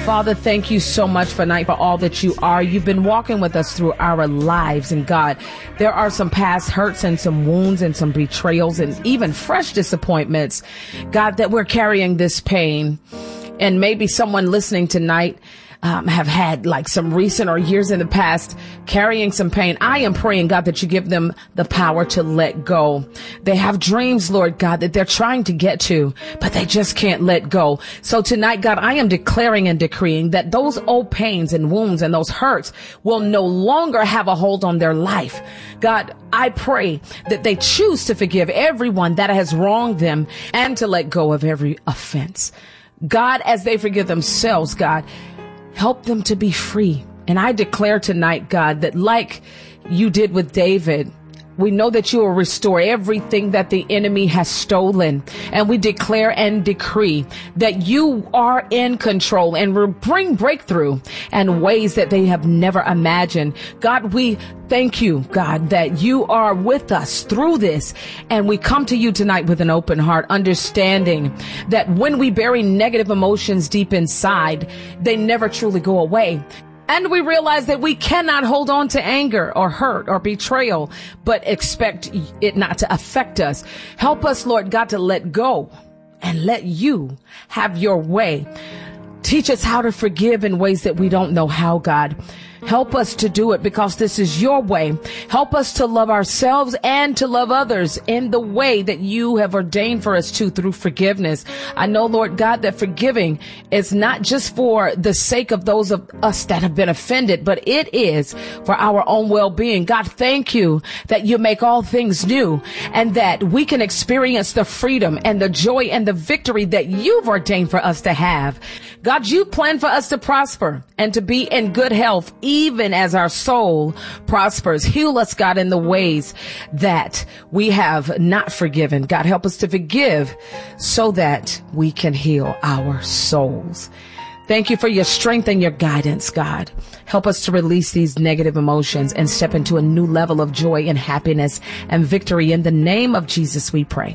Father, thank you so much for tonight for all that you are. You've been walking with us through our lives. And God, there are some past hurts and some wounds and some betrayals and even fresh disappointments, God, that we're carrying this pain. And maybe someone listening tonight have had like some recent or years in the past carrying some pain. I am praying, God, that you give them the power to let go. They have dreams, Lord God, that they're trying to get to, but they just can't let go. So tonight, God, I am declaring and decreeing that those old pains and wounds and those hurts will no longer have a hold on their life. God, I pray that they choose to forgive everyone that has wronged them and to let go of every offense. God, as they forgive themselves, God, help them to be free. And I declare tonight, God, that like you did with David, we know that you will restore everything that the enemy has stolen. And we declare and decree that you are in control and will bring breakthrough in ways that they have never imagined. God, we thank you, God, that you are with us through this. And we come to you tonight with an open heart, understanding that when we bury negative emotions deep inside, they never truly go away. And we realize that we cannot hold on to anger or hurt or betrayal, but expect it not to affect us. Help us, Lord God, to let go and let you have your way. Teach us how to forgive in ways that we don't know how, God. Help us to do it because this is your way. Help us to love ourselves and to love others in the way that you have ordained for us to through forgiveness. I know, Lord God, that forgiving is not just for the sake of those of us that have been offended, but it is for our own well-being. God, thank you that you make all things new and that we can experience the freedom and the joy and the victory that you've ordained for us to have. God, you plan for us to prosper and to be in good health, even as our soul prospers. Heal us, God, in the ways that we have not forgiven. God, help us to forgive so that we can heal our souls. Thank you for your strength and your guidance, God. Help us to release these negative emotions and step into a new level of joy and happiness and victory. In the name of Jesus, we pray.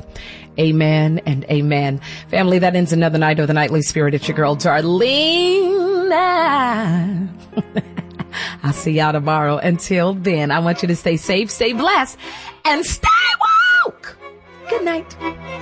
Amen and amen. Family, that ends another night of the Nightly Spirit. It's your girl, Darlene. I'll see y'all tomorrow. Until then, I want you to stay safe, stay blessed, and stay woke. Good night.